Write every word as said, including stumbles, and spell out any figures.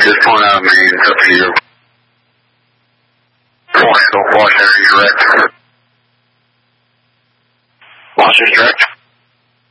Just point out, man, it's up to you. Full handle, Washington direct. Washington direct.